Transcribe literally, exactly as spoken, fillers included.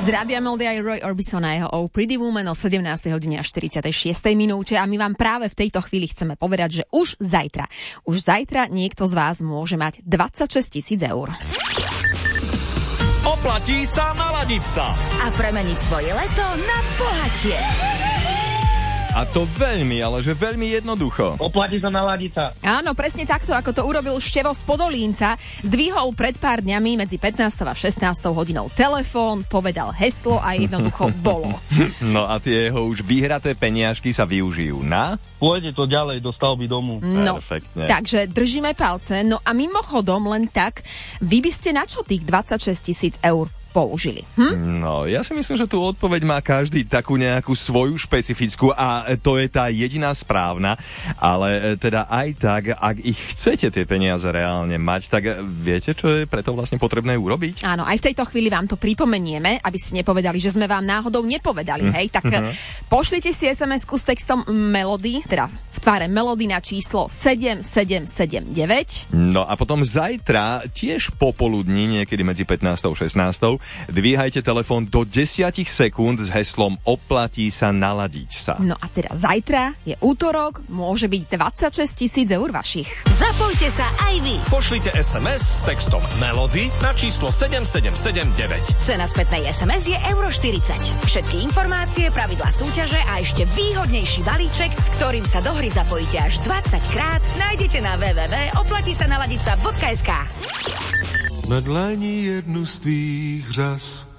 Z Rádia Melody aj Roy Orbison a jeho Oh Pretty Woman o sedemnástej hodine a štyridsiatej šiestej minúte a my vám práve v tejto chvíli chceme povedať, že už zajtra, už zajtra niekto z vás môže mať dvadsaťšesť tisíc eur. Oplatí sa naladiť sa a premeniť svoje leto na bohatie. A to veľmi, ale že veľmi jednoducho. Oplatí sa naladiť sa. Áno, presne takto, ako to urobil Števo z Podolínca. Dvihol pred pár dňami medzi pätnástou a šestnástou hodinou telefón, povedal heslo a jednoducho bolo. No a tie jeho už vyhraté peniažky sa využijú na? Pôjde to ďalej do stavby domu. No, perfektne. Takže držíme palce. No a mimochodom len tak, vy by ste na čo tých dvadsaťšesť tisíc eur použili? Hm? No, ja si myslím, že tú odpoveď má každý takú nejakú svoju špecifickú a to je tá jediná správna, ale teda aj tak, ak ich chcete tie peniaze reálne mať, tak viete, čo je preto vlastne potrebné urobiť? Áno, aj v tejto chvíli vám to pripomenieme, aby ste nepovedali, že sme vám náhodou nepovedali, mm. hej, tak mm-hmm. pošlite si es em esku s textom Melody, teda v tváre Melody na číslo sedem sedem sedem deväť. No a potom zajtra, tiež popoludní, niekedy medzi pätnástou a šestnástou, dvíhajte telefón do desať sekúnd s heslom Oplatí sa naladiť sa. No a teda zajtra je útorok, môže byť dvadsaťšesť tisíc eur vašich. Zapojte sa aj vy. Pošlite es em es s textom Melody na číslo sedem sedem sedem deväť. Cena spätnej es em es je euro štyridsať. Všetky informácie, pravidlá súťaže a ešte výhodnejší balíček, s ktorým sa do hry zapojíte až dvadsať krát, nájdete na w w w bodka oplatí sa naladiť sa bodka es ká. Na dlani jednu z tvých řas